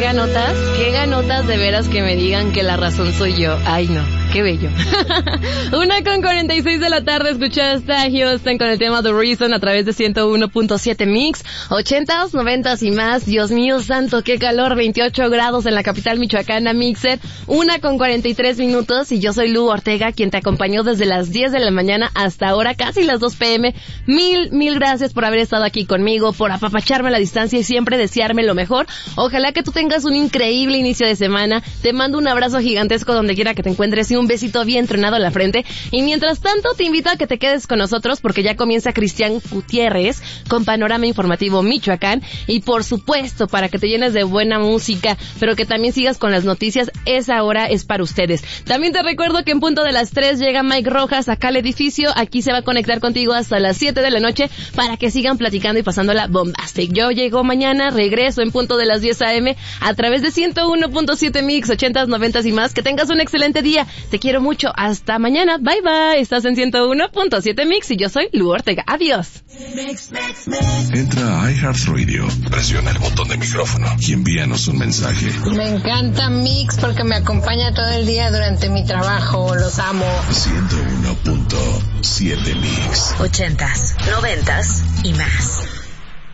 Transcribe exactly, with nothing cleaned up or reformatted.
ganotas, qué ganotas de veras que me digan que la razón soy yo. Ay, no, qué bello. Una con cuarenta y seis de la tarde, escuchaste a Houston con el tema The Reason a través de ciento uno punto siete Mix. Ochentas, noventas y más. Dios mío santo, qué calor, veintiocho grados en la capital michoacana, Mixer. Una con cuarenta y tres minutos y yo soy Lu Ortega, quien te acompañó desde las diez de la mañana hasta ahora, casi las dos pm. Mil, mil gracias por haber estado aquí conmigo, por apapacharme a la distancia y siempre desearme lo mejor. Ojalá que tú tengas un increíble inicio de semana. Te mando un abrazo gigantesco donde quiera que te encuentres y un besito bien tronado en la frente. Y mientras tanto, te invito a que te quedes con nosotros porque ya comienza Cristian Gutiérrez con Panorama Informativo Michoacán. Y por supuesto, para que te llenes de buena música, pero que también sigas con las noticias, esa hora es para ustedes. También te recuerdo que en punto de las tres llega Mike Rojas acá al edificio. Aquí se va a conectar contigo hasta las siete de la noche para que sigan platicando y pasándola bombastic. Yo llego mañana, regreso en punto de las diez a eme a través de ciento uno punto siete Mix, ochentas, noventas y más. Que tengas un excelente día. Te quiero mucho. Hasta mañana. Bye bye. Estás en ciento uno punto siete Mix y yo soy Lu Ortega. Adiós. Entra a iHeartRadio, presiona el botón de micrófono y envíanos un mensaje. Me encanta Mix porque me acompaña todo el día durante mi trabajo. Los amo. ciento uno punto siete Mix. Ochentas, noventas y más.